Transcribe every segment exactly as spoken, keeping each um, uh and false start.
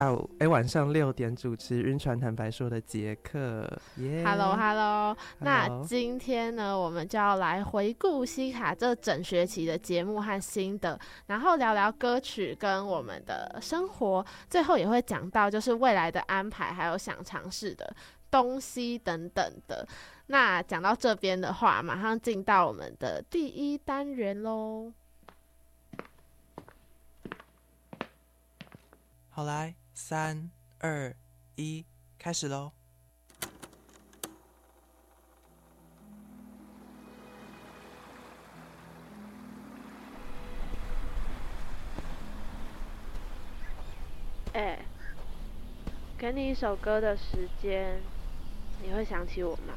下午哎晚上六点主持晕船坦白说的杰克耶、 yeah、Hello Hello， 那今天呢我们就要来回顾西卡这整学期的节目和心得，然后聊聊歌曲跟我们的生活，最后也会讲到就是未来的安排还有想尝试的东西等等的。那讲到这边的话，马上进到我们的第一单元咯。 好，来三二一开始咯。 哎、欸，给你一首歌的时间，你会想起我吗？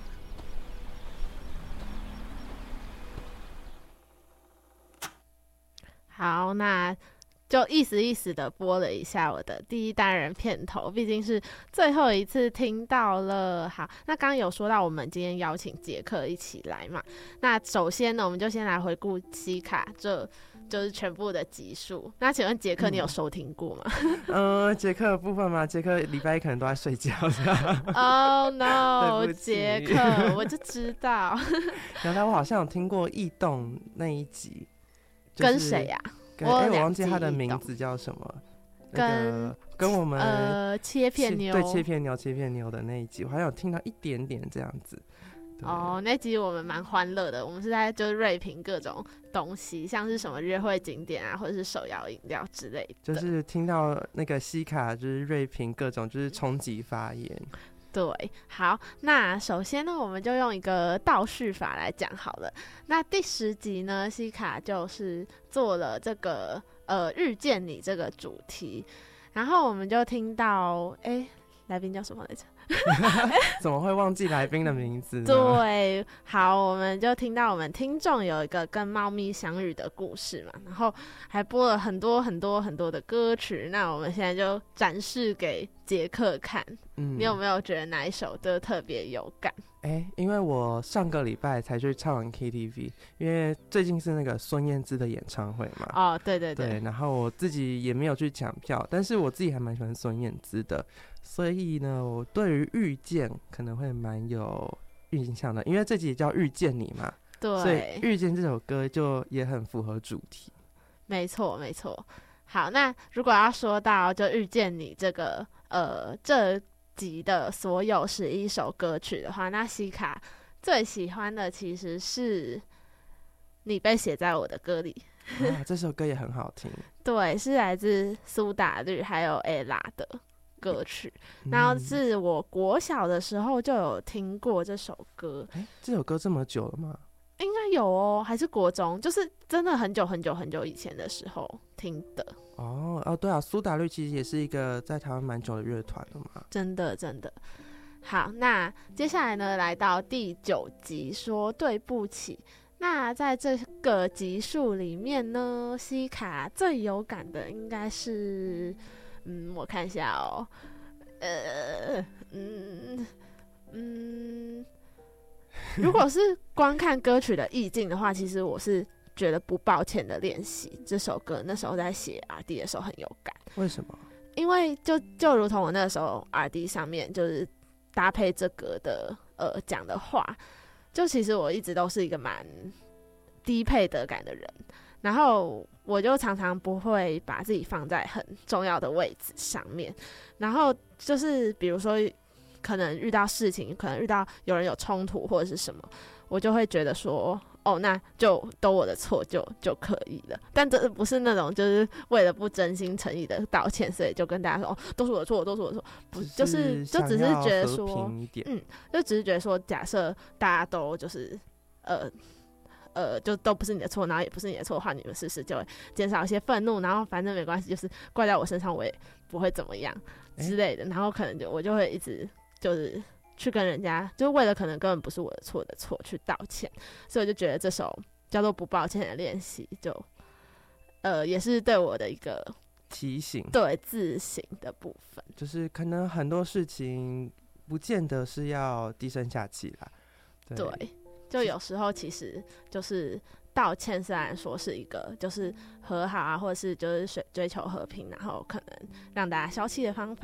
好，那就意思意思的播了一下我的第一单元片头，毕竟是最后一次听到了。好，那刚刚有说到我们今天邀请杰克一起来嘛，那首先呢我们就先来回顾西卡这就是全部的集数。那请问杰克你有收听过吗？ 嗯，呃、杰克的部分吗？杰克礼拜一可能都在睡觉的。 Oh no， 杰克，我就知道。 原来我好像有听过异动那一集，就是、 跟谁呀、啊？ 我、欸、我忘记他的名字叫什么。跟、那個、跟我们呃切片妞， 对切片妞切片妞的那一集，我好像有听到一点点这样子。 哦，那集我们蛮欢乐的，我们是在就是锐评各种东西，像是什么约会景点啊，或者是手摇饮料之类的。 就是听到那个西卡就是锐评各种就是冲击发言。 对，好，那首先呢，我们就用一个倒叙法来讲好了。那第十集呢，西卡就是做了这个呃遇见你这个主题，然后我们就听到，哎，来宾叫什么来着？ 怎么会忘记来宾的名字呢？ 对，好，我们就听到我们听众有一个跟猫咪相遇的故事嘛，然后还播了很多很多很多的歌曲。那我们现在就展示给杰克看，嗯，你有没有觉得哪一首歌特别有感？ 欸，因为我上个礼拜才去唱完 K T V， 因为最近是那个孙燕姿的演唱会嘛。 哦，对对 对, 对，然后我自己也没有去抢票，但是我自己还蛮喜欢孙燕姿的，所以呢，我对于遇见可能会蛮有印象的，因为这集也叫遇见你嘛。 对， 所以遇见这首歌就也很符合主题。 没错没错。好，那如果要说到就遇见你这个呃这集的所有十一首歌曲的话，那西卡最喜欢的其实是你被写在我的歌里。 啊，这首歌也很好听。 对，是来自苏打绿还有 Ella 的歌曲，嗯，然后是我国小的时候就有听过这首歌。 欸，这首歌这么久了吗？ 应该有哦，还是国中，就是真的很久很久很久以前的时候听的。 哦哦，对啊，苏打绿其实也是一个在台湾蛮久的乐团了嘛。 真的真的。好，那接下来呢，来到第九集，说对不起。那在这个集数里面呢，西卡最有感的应该是，嗯，我看一下哦，呃，嗯嗯。如果是光看歌曲的意境的话，其实我是觉得不抱歉的练习这首歌那时候在写 R D 的时候很有感。 为什么？ 因为就就如同我那时候 R D 上面就是搭配这歌的呃讲的话，就其实我一直都是一个蛮低配得感的人，然后我就常常不会把自己放在很重要的位置上面，然后就是比如说可能遇到事情，可能遇到有人有冲突或者是什么，我就会觉得说，哦，那就都我的错就就可以了。但这不是那种就是为了不真心诚意的道歉，所以就跟大家说，哦，都是我的错，都是我的错，不就是就只是觉得说，嗯，就只是觉得说，假设大家都就是呃呃，就都不是你的错，然后也不是你的错的话，你们是不是就会减少一些愤怒？然后反正没关系，就是怪在我身上，我也不会怎么样之类的。然后可能就我就会一直。就是去跟人家，就是为了可能根本不是我的错的错去道歉，所以我就觉得这首叫做不抱歉的练习，就呃也是对我的一个提醒， 对自省的部分。 就是可能很多事情不见得是要低声下气啦。 对, 对，就有时候其实就是道歉虽然说是一个就是和好啊，或者是就是追追求和平，然后可能让大家消气的方法，